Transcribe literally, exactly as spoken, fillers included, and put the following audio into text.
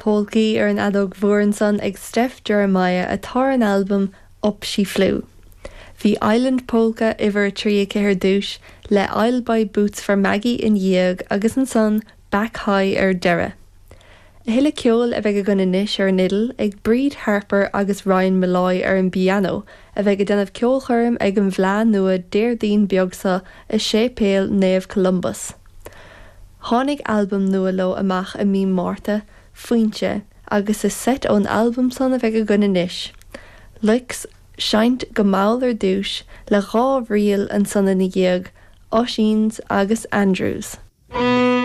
Polgaí ar an adóg Bhuaranson ag Steph Jeremiah atá an albumm Up She Flew. Bhí Island Polka iver trí céir dúis le I'll Buy Boots for Maggie in Dhiag agus an son Back High ar Deireadh. A thuile ceol a bheith go gona níos ar nidal ag Breed Harper agus Ryan Malloy ar an piano a bheith go denmh ceolchorm ag an bhlean nua Déirdaoin beagsa i sé péal Naomh Columbus. Tháinig albumm nua lo amach a mí Márta, Fuinte, agus is set ón albumm son a bheith go gona níos. Licks Seint go maall ar dúis le dhá rial an son in Dhiag, Oisíns agus Andrews.